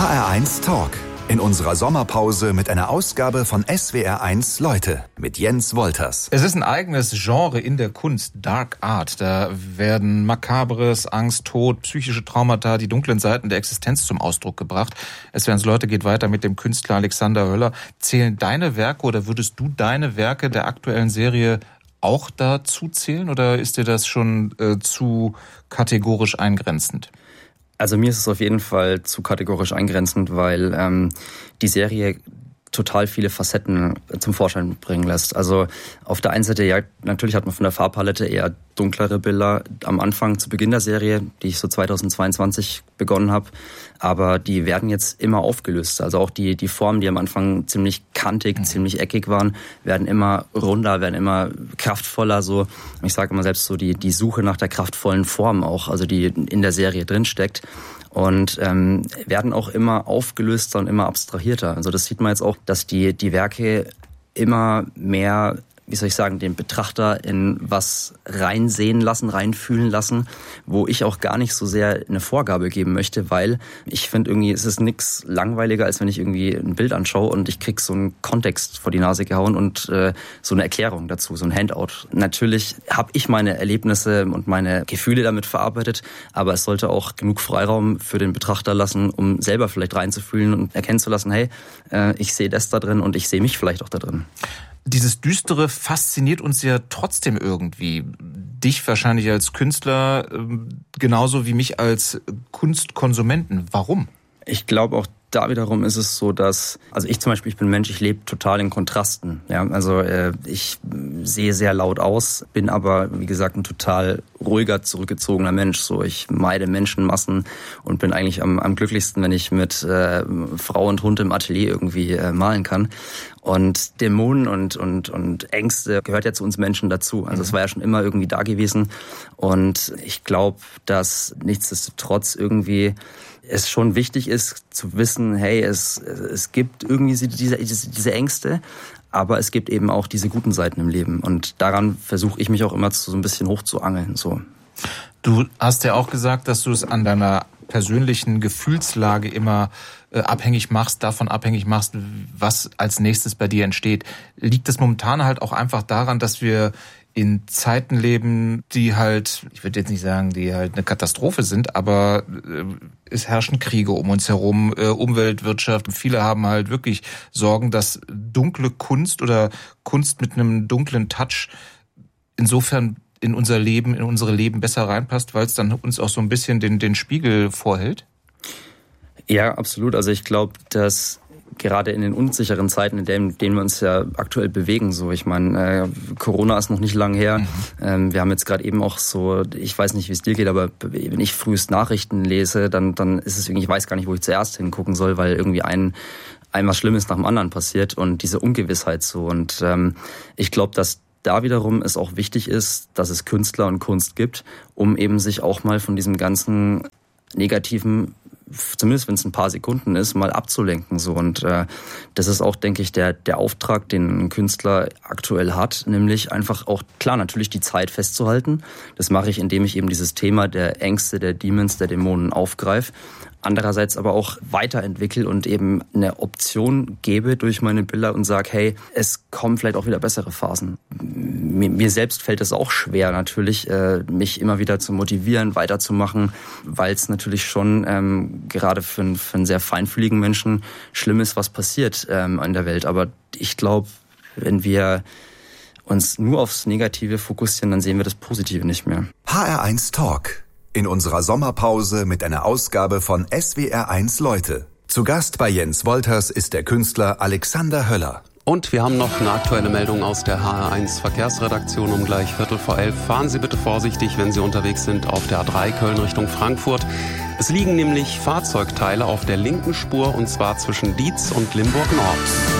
HR1 Talk. In unserer Sommerpause mit einer Ausgabe von SWR1 Leute mit Jens Wolters. Es ist ein eigenes Genre in der Kunst, Dark Art. Da werden Makabres, Angst, Tod, psychische Traumata, die dunklen Seiten der Existenz zum Ausdruck gebracht. SWR1 Leute geht weiter mit dem Künstler Alexander Höller. Zählen deine Werke oder würdest du deine Werke der aktuellen Serie auch dazu zählen oder ist dir das schon zu kategorisch eingrenzend? Also mir ist es auf jeden Fall zu kategorisch eingrenzend, weil die Serie total viele Facetten zum Vorschein bringen lässt. Also auf der einen Seite, ja, natürlich hat man von der Farbpalette eher dunklere Bilder am Anfang, zu Beginn der Serie, die ich so 2022 begonnen habe. Aber die werden jetzt immer aufgelöst. Also auch die Formen, die am Anfang ziemlich kantig, ziemlich eckig waren, werden immer runder, werden immer kraftvoller. So, ich sage immer selbst so die Suche nach der kraftvollen Form auch, also die in der Serie drinsteckt. Und werden auch immer aufgelöster und immer abstrahierter. Also das sieht man jetzt auch, dass die Werke immer mehr, wie soll ich sagen, den Betrachter in was reinsehen lassen, reinfühlen lassen, wo ich auch gar nicht so sehr eine Vorgabe geben möchte, weil ich finde irgendwie, es ist nichts langweiliger, als wenn ich irgendwie ein Bild anschaue und ich krieg so einen Kontext vor die Nase gehauen und so eine Erklärung dazu, so ein Handout. Natürlich habe ich meine Erlebnisse und meine Gefühle damit verarbeitet, aber es sollte auch genug Freiraum für den Betrachter lassen, um selber vielleicht reinzufühlen und erkennen zu lassen, hey, ich sehe das da drin und ich sehe mich vielleicht auch da drin. Dieses Düstere fasziniert uns ja trotzdem irgendwie. Dich wahrscheinlich als Künstler, genauso wie mich als Kunstkonsumenten. Warum? Ich glaube auch da wiederum ist es so, dass, also ich zum Beispiel, ich bin Mensch, ich lebe total in Kontrasten. Ja, also ich sehe sehr laut aus, bin aber, wie gesagt, ein total ruhiger, zurückgezogener Mensch. So, ich meide Menschenmassen und bin eigentlich am glücklichsten, wenn ich mit Frau und Hund im Atelier irgendwie malen kann. Und Dämonen und Ängste gehört ja zu uns Menschen dazu. Also es war ja schon immer irgendwie da gewesen. Und ich glaube, dass nichtsdestotrotz irgendwie es schon wichtig ist zu wissen, hey, es gibt irgendwie diese Ängste, aber es gibt eben auch diese guten Seiten im Leben. Und daran versuche ich mich auch immer so ein bisschen hochzuangeln. So. Du hast ja auch gesagt, dass du es an deiner persönlichen Gefühlslage immer davon abhängig machst, was als nächstes bei dir entsteht. Liegt es momentan halt auch einfach daran, dass wir in Zeiten leben, die halt, ich würde jetzt nicht sagen, die halt eine Katastrophe sind, aber es herrschen Kriege um uns herum, Umweltwirtschaft. Viele haben halt wirklich Sorgen, dass dunkle Kunst oder Kunst mit einem dunklen Touch insofern in unsere Leben besser reinpasst, weil es dann uns auch so ein bisschen den Spiegel vorhält? Ja, absolut. Also ich glaube, dass gerade in den unsicheren Zeiten, in denen wir uns ja aktuell bewegen, so, ich meine, Corona ist noch nicht lang her. Wir haben jetzt gerade eben auch so, ich weiß nicht, wie es dir geht, aber wenn ich frühest Nachrichten lese, dann ist es irgendwie, ich weiß gar nicht, wo ich zuerst hingucken soll, weil irgendwie ein was Schlimmes nach dem anderen passiert und diese Ungewissheit so. Und ich glaube, dass da wiederum es auch wichtig ist, dass es Künstler und Kunst gibt, um eben sich auch mal von diesem ganzen negativen, zumindest wenn es ein paar Sekunden ist, mal abzulenken. So. Und das ist auch, denke ich, der Auftrag, den ein Künstler aktuell hat, nämlich einfach auch, klar, natürlich die Zeit festzuhalten. Das mache ich, indem ich eben dieses Thema der Ängste, der Demons, der Dämonen aufgreife. Andererseits aber auch weiterentwickle und eben eine Option gebe durch meine Bilder und sage, hey, es kommen vielleicht auch wieder bessere Phasen. Mir selbst fällt es auch schwer natürlich, mich immer wieder zu motivieren, weiterzumachen, weil es natürlich schon gerade für einen sehr feinfühligen Menschen schlimm ist, was passiert in der Welt. Aber ich glaube, wenn wir uns nur aufs Negative fokussieren, dann sehen wir das Positive nicht mehr. HR1 Talk. In unserer Sommerpause mit einer Ausgabe von SWR1 Leute. Zu Gast bei Jens Wolters ist der Künstler Alexander Höller. Und wir haben noch eine aktuelle Meldung aus der HR1 Verkehrsredaktion um gleich 11:15. Fahren Sie bitte vorsichtig, wenn Sie unterwegs sind auf der A3 Köln Richtung Frankfurt. Es liegen nämlich Fahrzeugteile auf der linken Spur und zwar zwischen Dietz und Limburg Nord.